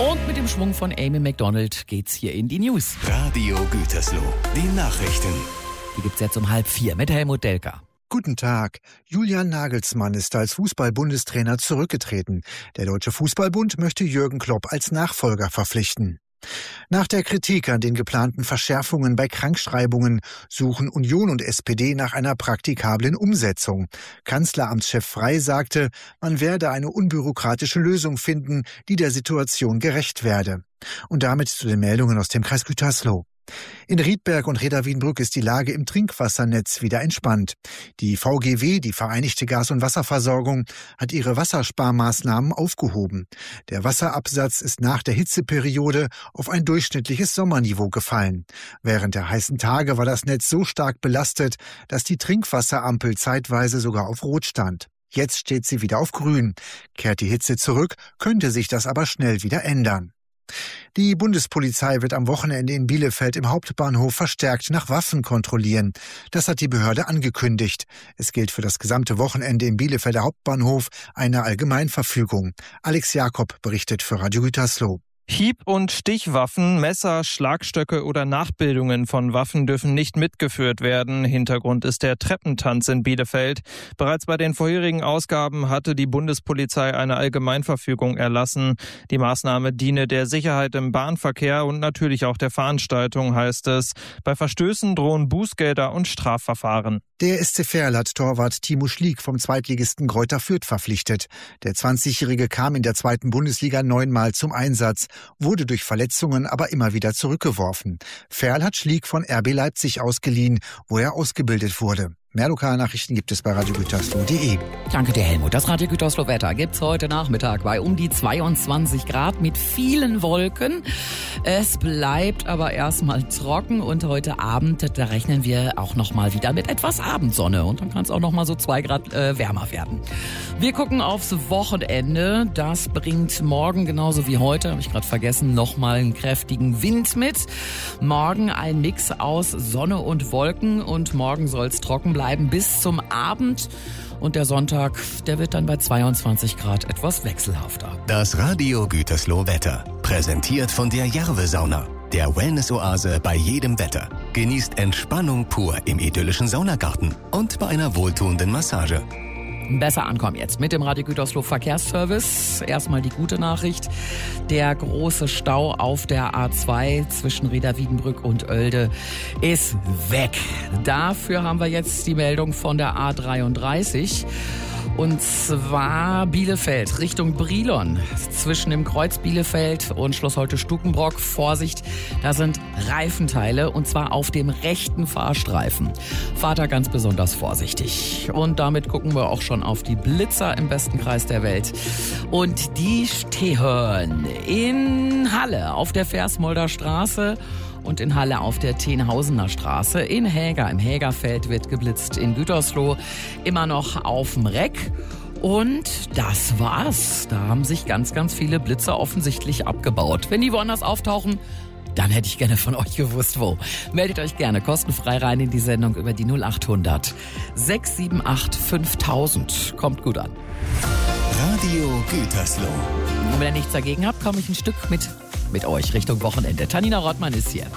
Und mit dem Schwung von Amy Macdonald geht's hier in die News. Radio Gütersloh, die Nachrichten. Die gibt's jetzt um 3:30 mit Helmut Delker. Guten Tag. Julian Nagelsmann ist als Fußball-Bundestrainer zurückgetreten. Der Deutsche Fußballbund möchte Jürgen Klopp als Nachfolger verpflichten. Nach der Kritik an den geplanten Verschärfungen bei Krankschreibungen suchen Union und SPD nach einer praktikablen Umsetzung. Kanzleramtschef Frey sagte, man werde eine unbürokratische Lösung finden, die der Situation gerecht werde. Und damit zu den Meldungen aus dem Kreis Gütersloh. In Riedberg und Reda-Wienbrück ist die Lage im Trinkwassernetz wieder entspannt. Die VGW, die Vereinigte Gas- und Wasserversorgung, hat ihre Wassersparmaßnahmen aufgehoben. Der Wasserabsatz ist nach der Hitzeperiode auf ein durchschnittliches Sommerniveau gefallen. Während der heißen Tage war das Netz so stark belastet, dass die Trinkwasserampel zeitweise sogar auf Rot stand. Jetzt steht sie wieder auf Grün. Kehrt die Hitze zurück, könnte sich das aber schnell wieder ändern. Die Bundespolizei wird am Wochenende in Bielefeld im Hauptbahnhof verstärkt nach Waffen kontrollieren. Das hat die Behörde angekündigt. Es gilt für das gesamte Wochenende im Bielefelder Hauptbahnhof eine Allgemeinverfügung. Alex Jakob berichtet für Radio Gütersloh. Hieb- und Stichwaffen, Messer, Schlagstöcke oder Nachbildungen von Waffen dürfen nicht mitgeführt werden. Hintergrund ist der Treppentanz in Bielefeld. Bereits bei den vorherigen Ausgaben hatte die Bundespolizei eine Allgemeinverfügung erlassen. Die Maßnahme diene der Sicherheit im Bahnverkehr und natürlich auch der Veranstaltung, heißt es. Bei Verstößen drohen Bußgelder und Strafverfahren. Der SC Verl hat Torwart Timo Schliek vom Zweitligisten Greuther Fürth verpflichtet. Der 20-Jährige kam in der 2. Bundesliga 9-mal zum Einsatz, wurde durch Verletzungen aber immer wieder zurückgeworfen. Verl hat Schliek von RB Leipzig ausgeliehen, wo er ausgebildet wurde. Mehr Lokalnachrichten gibt es bei radiogütersloh.de. Danke dir, Helmut. Das Radio Gütersloh Wetter gibt's heute Nachmittag bei um die 22 Grad mit vielen Wolken. Es bleibt aber erstmal trocken und heute Abend, da rechnen wir auch nochmal wieder mit etwas Abendsonne und dann kann es auch nochmal so 2 Grad wärmer werden. Wir gucken aufs Wochenende. Das bringt morgen genauso wie heute, habe ich gerade vergessen, nochmal einen kräftigen Wind mit. Morgen ein Mix aus Sonne und Wolken und morgen soll es trocken bleiben bis zum Abend. Und der Sonntag, der wird dann bei 22 Grad etwas wechselhafter. Das Radio Gütersloh Wetter. Präsentiert von der Jarve-Sauna. Der Wellness-Oase bei jedem Wetter. Genießt Entspannung pur im idyllischen Saunagarten und bei einer wohltuenden Massage. Besser ankommen jetzt mit dem Radio Gütersloh Verkehrsservice. Erstmal die gute Nachricht. Der große Stau auf der A2 zwischen Reda-Wiedenbrück und Oelde ist weg. Dafür haben wir jetzt die Meldung von der A33. Und zwar Bielefeld Richtung Brilon. Zwischen dem Kreuz Bielefeld und Schloss Holte-Stukenbrock. Vorsicht, da sind Reifenteile und zwar auf dem rechten Fahrstreifen. Fahrt da ganz besonders vorsichtig. Und damit gucken wir auch schon auf die Blitzer im besten Kreis der Welt. Und die stehen in Halle auf der Versmolder Straße. Und in Halle auf der Tenhausener Straße. In Häger, im Hägerfeld wird geblitzt. In Gütersloh immer noch auf dem Reck. Und das war's. Da haben sich ganz, ganz viele Blitzer offensichtlich abgebaut. Wenn die woanders auftauchen, dann hätte ich gerne von euch gewusst, wo. Meldet euch gerne kostenfrei rein in die Sendung über die 0800 678 5000. Kommt gut an. Radio Gütersloh. Und wenn ihr nichts dagegen habt, komme ich ein Stück mit euch Richtung Wochenende. Tanina Rottmann ist hier.